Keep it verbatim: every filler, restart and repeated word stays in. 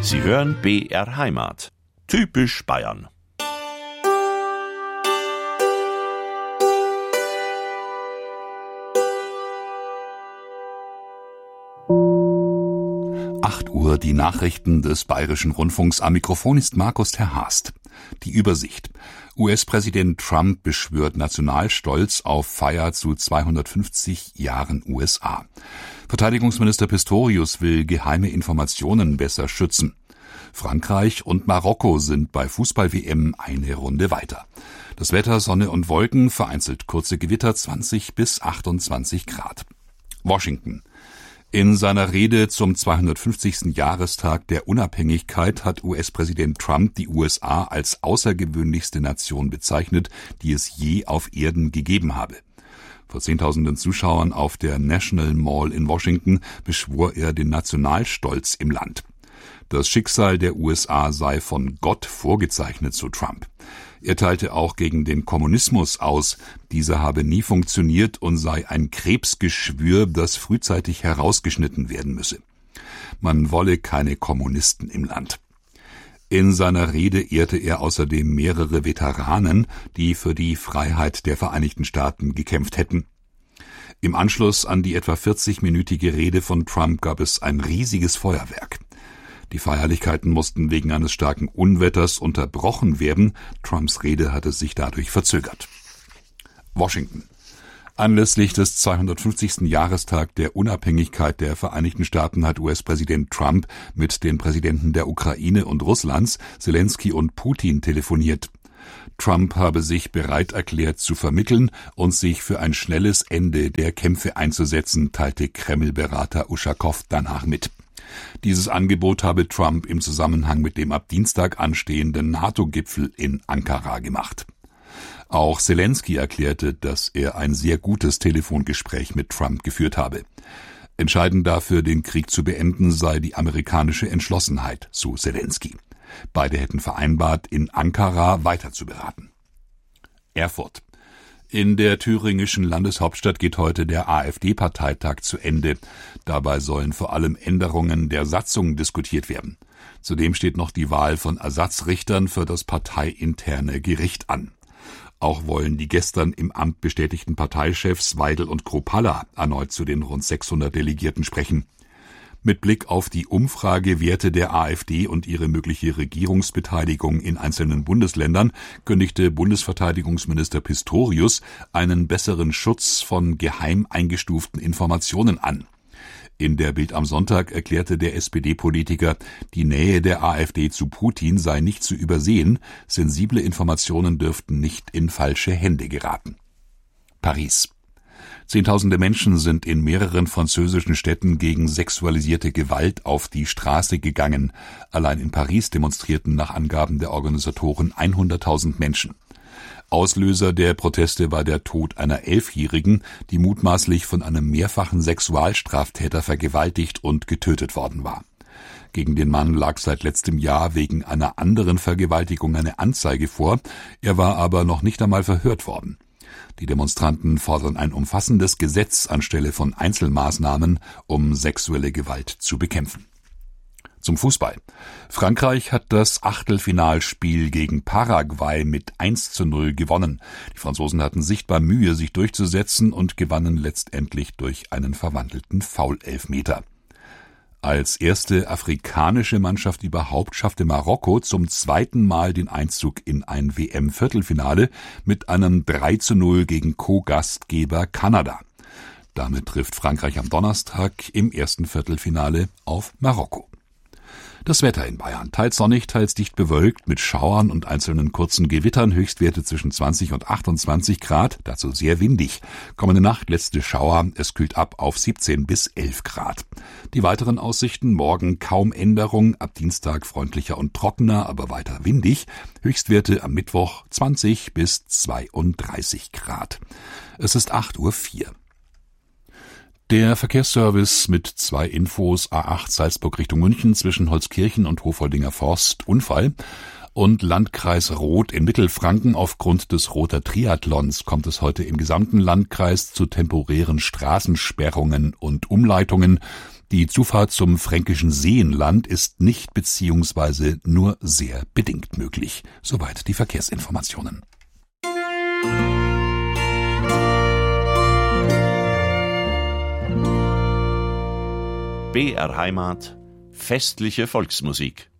Sie hören B R Heimat. Typisch Bayern. acht Uhr, die Nachrichten des Bayerischen Rundfunks. Am Mikrofon ist Markus Terhast. Die Übersicht. U S-Präsident Trump beschwört Nationalstolz auf Feier zu zweihundertfünfzig Jahren U S A. Verteidigungsminister Pistorius will geheime Informationen besser schützen. Frankreich und Marokko sind bei Fußball-W M eine Runde weiter. Das Wetter, Sonne und Wolken, vereinzelt kurze Gewitter, zwanzig bis achtundzwanzig Grad. Washington. In seiner Rede zum zweihundertfünfzigsten Jahrestag der Unabhängigkeit hat U S-Präsident Trump die U S A als außergewöhnlichste Nation bezeichnet, die es je auf Erden gegeben habe. Vor zehntausenden Zuschauern auf der National Mall in Washington beschwor er den Nationalstolz im Land. Das Schicksal der U S A sei von Gott vorgezeichnet, so Trump. Er teilte auch gegen den Kommunismus aus. Dieser habe nie funktioniert und sei ein Krebsgeschwür, das frühzeitig herausgeschnitten werden müsse. Man wolle keine Kommunisten im Land. In seiner Rede ehrte er außerdem mehrere Veteranen, die für die Freiheit der Vereinigten Staaten gekämpft hätten. Im Anschluss an die etwa vierzigminütige Rede von Trump gab es ein riesiges Feuerwerk. Die Feierlichkeiten mussten wegen eines starken Unwetters unterbrochen werden. Trumps Rede hatte sich dadurch verzögert. Washington. Anlässlich des zweihundertfünfzigsten Jahrestag der Unabhängigkeit der Vereinigten Staaten hat U S-Präsident Trump mit den Präsidenten der Ukraine und Russlands, Zelensky und Putin, telefoniert. Trump habe sich bereit erklärt zu vermitteln und sich für ein schnelles Ende der Kämpfe einzusetzen, teilte Kreml-Berater Uschakow danach mit. Dieses Angebot habe Trump im Zusammenhang mit dem ab Dienstag anstehenden NATO-Gipfel in Ankara gemacht. Auch Zelensky erklärte, dass er ein sehr gutes Telefongespräch mit Trump geführt habe. Entscheidend dafür, den Krieg zu beenden, sei die amerikanische Entschlossenheit, so Zelensky. Beide hätten vereinbart, in Ankara weiter zu beraten. Erfurt. In der thüringischen Landeshauptstadt geht heute der AfD-Parteitag zu Ende. Dabei sollen vor allem Änderungen der Satzung diskutiert werden. Zudem steht noch die Wahl von Ersatzrichtern für das parteiinterne Gericht an. Auch wollen die gestern im Amt bestätigten Parteichefs Weidel und Kropalla erneut zu den rund sechshundert Delegierten sprechen. Mit Blick auf die Umfragewerte der AfD und ihre mögliche Regierungsbeteiligung in einzelnen Bundesländern kündigte Bundesverteidigungsminister Pistorius einen besseren Schutz von geheim eingestuften Informationen an. In der Bild am Sonntag erklärte der S P D-Politiker, die Nähe der AfD zu Putin sei nicht zu übersehen, sensible Informationen dürften nicht in falsche Hände geraten. Paris. Zehntausende Menschen sind in mehreren französischen Städten gegen sexualisierte Gewalt auf die Straße gegangen. Allein in Paris demonstrierten nach Angaben der Organisatoren hunderttausend Menschen. Auslöser der Proteste war der Tod einer Elfjährigen, die mutmaßlich von einem mehrfachen Sexualstraftäter vergewaltigt und getötet worden war. Gegen den Mann lag seit letztem Jahr wegen einer anderen Vergewaltigung eine Anzeige vor, er war aber noch nicht einmal verhört worden. Die Demonstranten fordern ein umfassendes Gesetz anstelle von Einzelmaßnahmen, um sexuelle Gewalt zu bekämpfen. Zum Fußball. Frankreich hat das Achtelfinalspiel gegen Paraguay mit eins zu null gewonnen. Die Franzosen hatten sichtbar Mühe, sich durchzusetzen und gewannen letztendlich durch einen verwandelten Foul-Elfmeter. Als erste afrikanische Mannschaft überhaupt schaffte Marokko zum zweiten Mal den Einzug in ein W M-Viertelfinale mit einem drei zu null gegen Co-Gastgeber Kanada. Damit trifft Frankreich am Donnerstag im ersten Viertelfinale auf Marokko. Das Wetter in Bayern. Teils sonnig, teils dicht bewölkt mit Schauern und einzelnen kurzen Gewittern. Höchstwerte zwischen zwanzig und achtundzwanzig Grad. Dazu sehr windig. Kommende Nacht letzte Schauer. Es kühlt ab auf siebzehn bis elf Grad. Die weiteren Aussichten: morgen kaum Änderung. Ab Dienstag freundlicher und trockener, aber weiter windig. Höchstwerte am Mittwoch zwanzig bis zweiunddreißig Grad. Es ist acht Uhr vier. Der Verkehrsservice mit zwei Infos: A acht Salzburg Richtung München zwischen Holzkirchen und Hofoldinger Forst Unfall und Landkreis Roth in Mittelfranken. Aufgrund des Rother Triathlons kommt es heute im gesamten Landkreis zu temporären Straßensperrungen und Umleitungen. Die Zufahrt zum fränkischen Seenland ist nicht bzw. nur sehr bedingt möglich. Soweit die Verkehrsinformationen. B R Heimat, festliche Volksmusik.